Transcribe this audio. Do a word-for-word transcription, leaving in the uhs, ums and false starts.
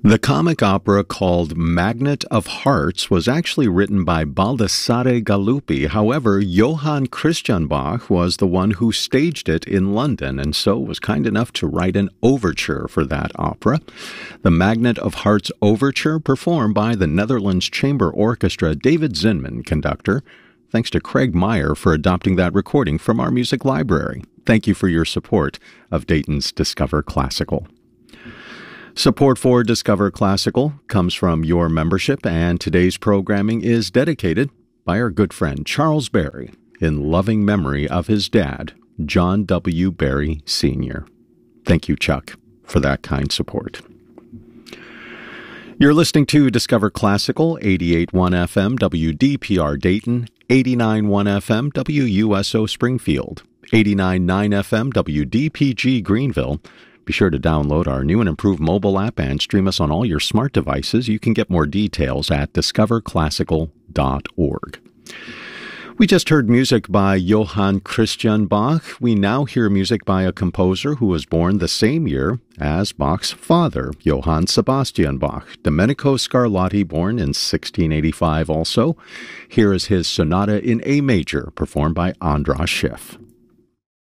The comic opera called Magnet of Hearts was actually written by Baldassare Galuppi. However, Johann Christian Bach was the one who staged it in London, and so was kind enough to write an overture for that opera. The Magnet of Hearts overture, performed by the Netherlands Chamber Orchestra, David Zinman, conductor. Thanks to Craig Meyer for adopting that recording from our music library. Thank you for your support of Dayton's Discover Classical. Support for Discover Classical comes from your membership, and today's programming is dedicated by our good friend Charles Berry in loving memory of his dad, John W. Berry Senior Thank you, Chuck, for that kind support. You're listening to Discover Classical, eighty-eight point one F M W D P R Dayton, eighty-nine point one F M W U S O Springfield, eighty-nine point nine F M W D P G Greenville. Be sure to download our new and improved mobile app and stream us on all your smart devices. You can get more details at discover classical dot org. We just heard music by Johann Christian Bach. We now hear music by a composer who was born the same year as Bach's father, Johann Sebastian Bach. Domenico Scarlatti, born in sixteen eighty-five also. Here is his sonata in A major, performed by Andras Schiff.